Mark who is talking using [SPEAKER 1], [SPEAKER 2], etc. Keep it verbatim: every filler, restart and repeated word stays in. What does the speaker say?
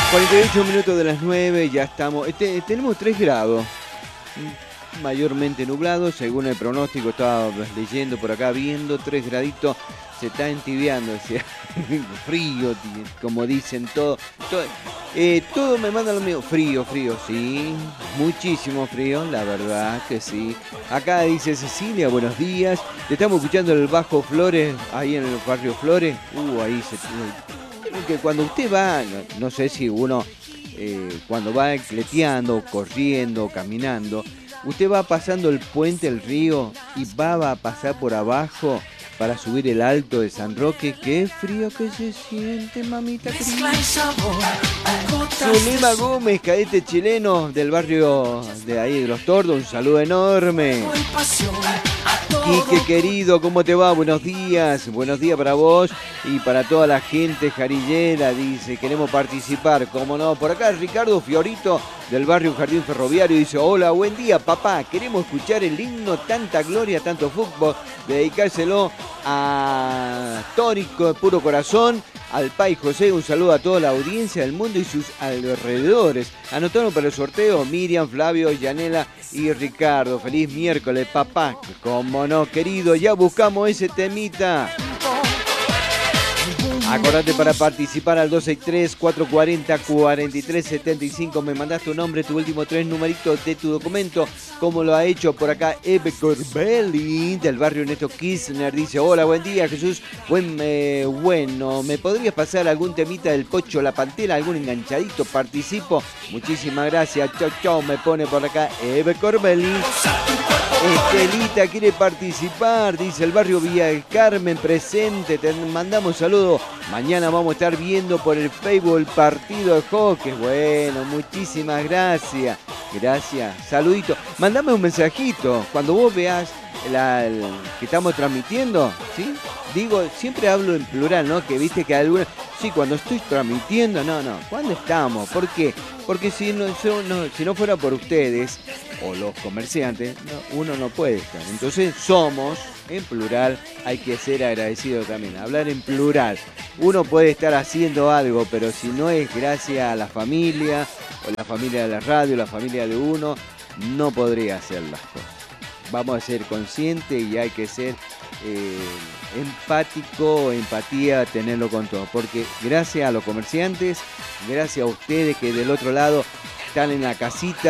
[SPEAKER 1] cuarenta y ocho minutos de las nueve, ya estamos. Este, tenemos tres grados. Mayormente nublado, según el pronóstico. Estaba leyendo por acá, viendo tres graditos. Se está entibiando, o sea, frío, como dicen todo. Todo, eh, todo me manda lo mío. Frío, frío, sí. Muchísimo frío, la verdad que sí. Acá dice Cecilia, buenos días. Te estamos escuchando el Bajo Flores, ahí en el barrio Flores. Uh, ahí se... Que cuando usted va, no, no sé si uno, eh, cuando va cleteando, corriendo, caminando, usted va pasando el puente, el río, y va, va a pasar por abajo para subir el alto de San Roque. ¡Qué frío que se siente, mamita querida! Zulema Gómez, cadete chileno del barrio de ahí de Los Tordos, un saludo enorme. Quique querido, ¿cómo te va? Buenos días, buenos días para vos y para toda la gente jarillera, dice, queremos participar, cómo no. Por acá Ricardo Fiorito del barrio Jardín Ferroviario dice, hola, buen día papá, queremos escuchar el himno Tanta Gloria, Tanto Fútbol, dedicárselo a Tórico de Puro Corazón, al Pai José, un saludo a toda la audiencia del mundo y sus alrededores. Anotaron para el sorteo Miriam, Flavio, Yanela y Ricardo. Feliz miércoles, papá. Como no, querido, ya buscamos ese temita. Acordate para participar al dos seis tres, cuatro cuatro cero, cuatro tres siete cinco. Me mandas tu nombre, tu último tres numeritos de tu documento, como lo ha hecho por acá Eve Corbelli del barrio Neto Kirchner. Dice, hola, buen día Jesús. Buen, eh, bueno, ¿me podrías pasar algún temita del Pocho La Pantera? ¿Algún enganchadito? Participo. Muchísimas gracias. Chau, chau. Me pone por acá Eve Corbelli. Estelita quiere participar, dice el barrio Villa del Carmen presente, te mandamos saludos. Mañana vamos a estar viendo por el Facebook el partido de hockey. Bueno, muchísimas gracias. Gracias, saludito. Mandame un mensajito cuando vos veas la, el, que estamos transmitiendo, ¿sí? Digo, siempre hablo en plural, ¿no? Que viste que alguna... Sí, cuando estoy transmitiendo, no, no. ¿Cuándo estamos? ¿Por qué? Porque si no, no, si no fuera por ustedes o los comerciantes, no, uno no puede estar. Entonces somos, en plural, hay que ser agradecido también. Hablar en plural. Uno puede estar haciendo algo, pero si no es gracias a la familia, o la familia de la radio, la familia de uno, no podría hacer las cosas. Vamos a ser conscientes y hay que ser eh, empático, empatía, tenerlo con todo. Porque gracias a los comerciantes, gracias a ustedes que del otro lado están en la casita,